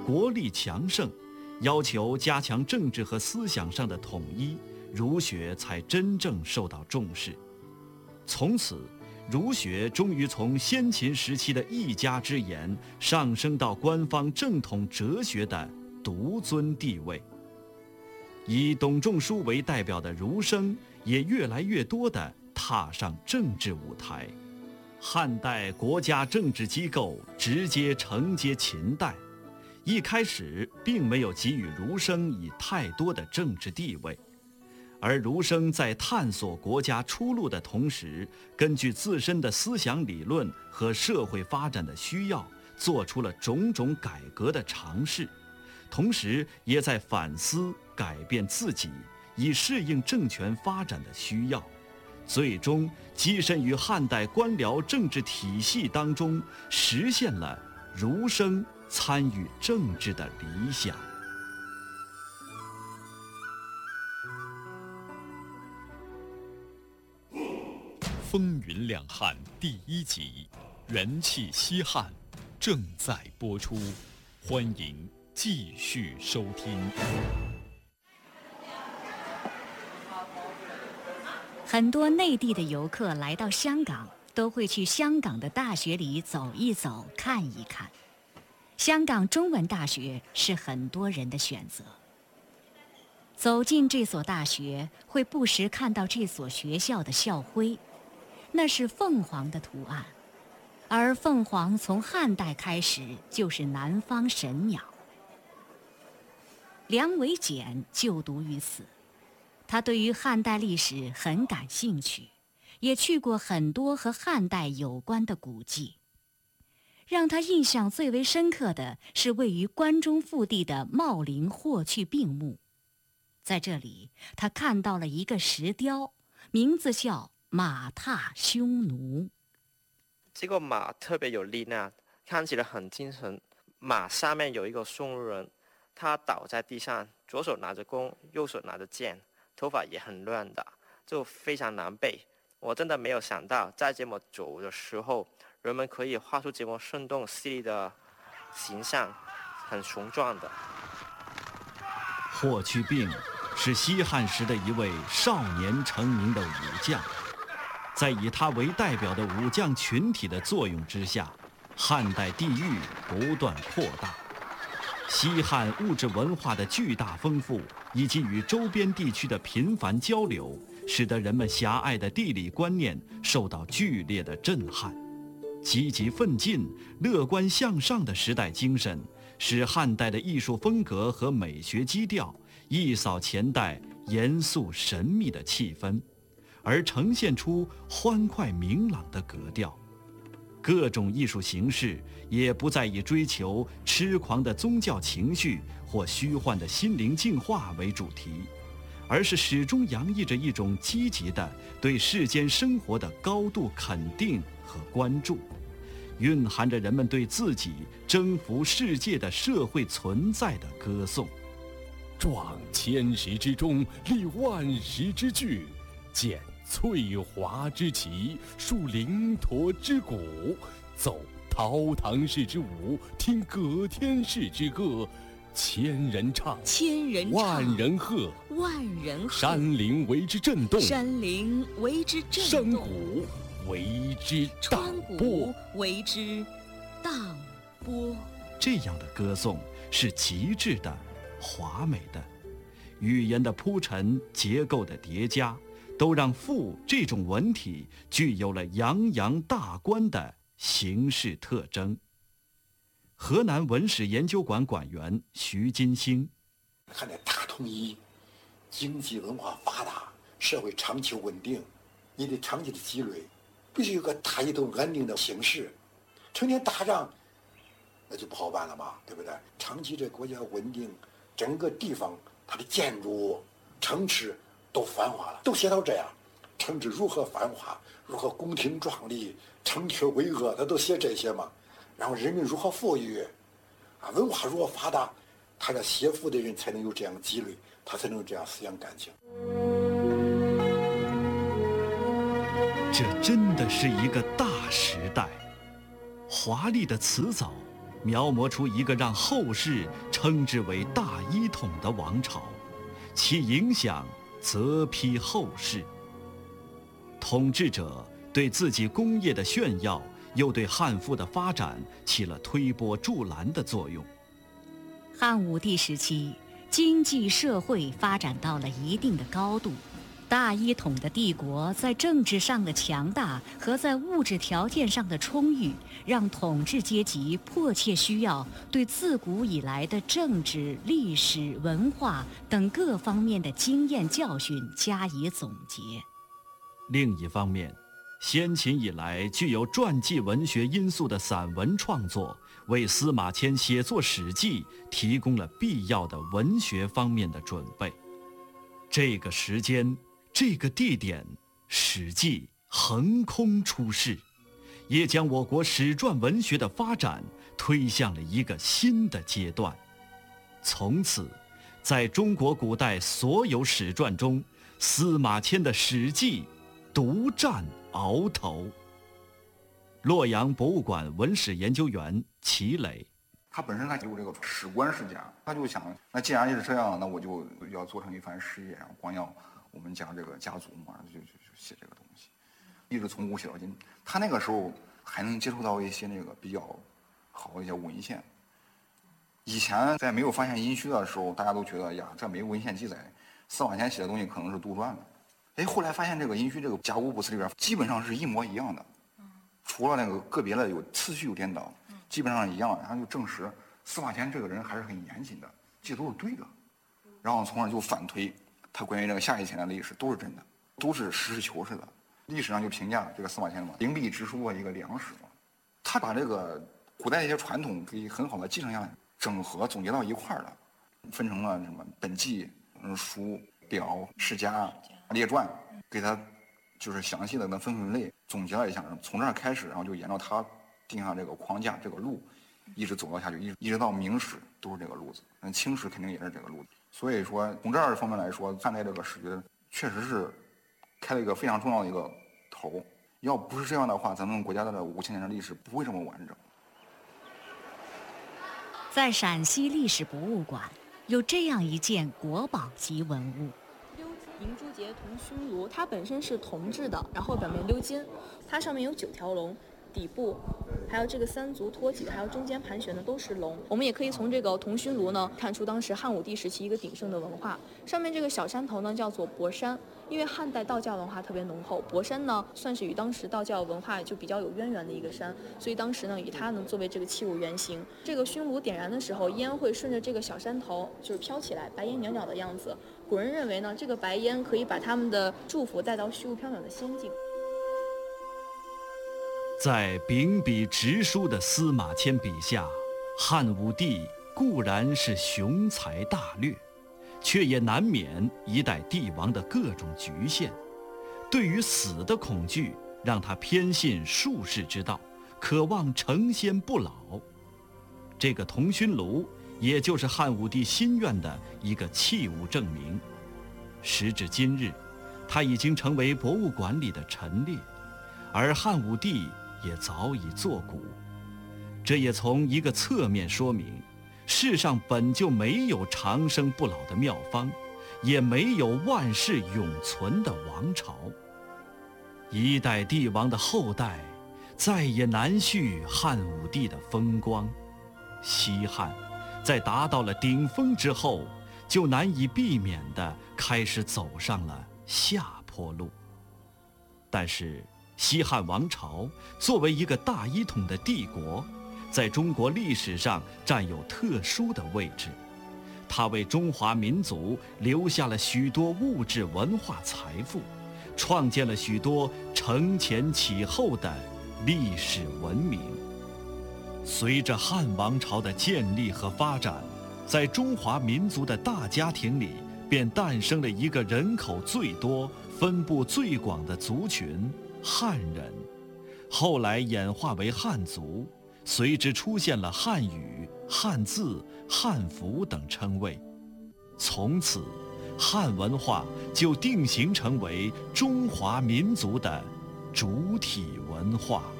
国力强盛，要求加强政治和思想上的统一，儒学才真正受到重视。从此，儒学终于从先秦时期的一家之言上升到官方正统哲学的独尊地位。以董仲舒为代表的儒生也越来越多地踏上政治舞台。汉代国家政治机构直接承接秦代，一开始并没有给予儒生以太多的政治地位，而儒生在探索国家出路的同时，根据自身的思想理论和社会发展的需要，做出了种种改革的尝试，同时也在反思改变自己，以适应政权发展的需要，最终跻身于汉代官僚政治体系当中，实现了儒生参与政治的理想。 风云两汉第1集，元气西汉，正在播出，欢迎继续收听。 很多内地的游客来到香港，都会去香港的大学里走一走、看一看。香港中文大学是很多人的选择。走进这所大学，会不时看到这所学校的校徽，那是凤凰的图案，而凤凰从汉代开始就是南方神鸟。梁维简就读于此。他对于汉代历史很感兴趣，也去过很多和汉代有关的古迹。让他印象最为深刻的是位于关中腹地的茂陵霍去病墓。在这里，他看到了一个石雕，名字叫马踏匈奴。 这个马特别有力量，看起来很精神。马上面有一个匈奴人，他倒在地上，左手拿着弓，右手拿着剑，头发也很乱的，就非常难背。我真的没有想到，在这么久的时候，人们可以画出这么生动犀利的形象，很雄壮的。 霍去病是西汉时的一位少年成名的武将，在以他为代表的武将群体的作用之下，汉代地域不断扩大。西汉物质文化的巨大丰富，以及与周边地区的频繁交流，使得人们狭隘的地理观念受到剧烈的震撼。积极奋进、乐观向上的时代精神，使汉代的艺术风格和美学基调一扫前代严肃神秘的气氛，而呈现出欢快明朗的格调。各种艺术形式也不再以追求痴狂的宗教情绪或虚幻的心灵净化为主题，而是始终洋溢着一种积极的对世间生活的高度肯定和关注，蕴含着人们对自己征服世界的社会存在的歌颂。 壮千石之中，立万石之巨，见翠华之旗，树灵驼之鼓，奏陶唐氏之舞，听葛天氏之歌。千人唱， 千人唱， 万人喝， 万人喝。 山林为之震动， 山林为之震山动。 谷为之荡川波谷。为之荡波。 这样的歌颂是极致的、华美的，语言的铺陈、结构的叠加，都让赋这种文体具有了洋洋大观的形式特征。河南文史研究馆馆员徐金星： 汉代大统一，经济文化发达，社会长期稳定，你得长期的积累，必须有个大一统安定的形势。成天打仗，那就不好办了嘛，对不对？长期这国家稳定，整个地方它的建筑、城池都繁华了，都写到这样，城池如何繁华，如何宫廷壮丽，城阙巍峨，他都写这些嘛。然后人民如何富裕，文化如何发达，他这写赋的人才能有这样的积累，他才能有这样思想感情。 这真的是一个大时代，华丽的辞藻、 描摹出一个让后世称之为大一统的王朝，其影响泽披后世。统治者对自己功业的炫耀，又对汉赋的发展起了推波助澜的作用。 汉武帝时期，经济社会发展到了一定的高度，大一统的帝国在政治上的强大和在物质条件上的充裕，让统治阶级迫切需要对自古以来的政治、历史、文化等各方面的经验教训加以总结。 另一方面，先秦以来具有传记文学因素的散文创作，为司马迁写作《史记》提供了必要的文学方面的准备。这个时间，这个地点，《史记》横空出世，也将我国史传文学的发展推向了一个新的阶段。从此，在中国古代所有史传中，司马迁的《史记》独占鳌头。洛阳博物馆文史研究员齐磊， 他本身他有这个史观世家，他就想，那既然是这样，那我就要做成一番事业，然后光耀我们家这个家族嘛，就写这个东西，一直从古写到今。他那个时候还能接触到一些那个比较好的一些文献。以前在没有发现殷墟的时候，大家都觉得呀，这没有文献记载，司马迁写的东西可能是杜撰的。哎，后来发现这个殷墟这个甲骨卜辞里边基本上是一模一样的，除了那个个别的有次序有颠倒，基本上一样。然后就证实司马迁这个人还是很严谨的，这都是对的。然后从而就反推他关于这个夏以前的历史都是真的，都是实事求是的。历史上就评价这个司马迁嘛，灵璧直书的一个良史嘛，他把这个古代一些传统给很好的继承下来，整合总结到一块儿了，分成了什么本纪、书、表、世家、列传，给他就是详细的分类，总结了一下，从这儿开始，然后就沿着他定下这个框架这个路，一直走到下去，一直到明史都是这个路子，清史肯定也是这个路子。所以说从这儿方面来说，看待这个史学确实是开了一个非常重要的一个头。要不是这样的话，咱们国家的5000年的历史不会这么完整。 在陕西历史博物馆有这样一件国宝级文物。 银珠节铜熏炉，它本身是铜制的，然后表面鎏金，它上面有9条龙，底部还有这个3足托起，还有中间盘旋的都是龙。我们也可以从这个铜熏炉呢看出当时汉武帝时期一个鼎盛的文化。上面这个小山头呢叫做博山，因为汉代道教文化特别浓厚，博山呢算是与当时道教文化就比较有渊源的一个山，所以当时呢以它呢作为这个器物原型。这个熏炉点燃的时候，烟会顺着这个小山头就是飘起来，白烟袅袅的样子。古人认为呢，这个白烟可以把他们的祝福带到虚无缥缈的仙境。 在秉笔直书的司马迁笔下，汉武帝固然是雄才大略，却也难免一代帝王的各种局限。对于死的恐惧，让他偏信术士之道，渴望成仙不老。这个铜熏炉，也就是汉武帝心愿的一个器物证明。时至今日，它已经成为博物馆里的陈列，而汉武帝也早已作古。这也从一个侧面说明，世上本就没有长生不老的妙方，也没有万世永存的王朝。一代帝王的后代，再也难续汉武帝的风光。西汉在达到了顶峰之后，就难以避免地开始走上了下坡路。但是西汉王朝作为一个大一统的帝国，在中国历史上占有特殊的位置。它为中华民族留下了许多物质文化财富，创建了许多承前启后的历史文明。随着汉王朝的建立和发展，在中华民族的大家庭里，便诞生了一个人口最多、分布最广的族群——汉人。后来演化为汉族，随之出现了汉语、汉字、汉服等称谓。从此，汉文化就定型成为中华民族的主体文化。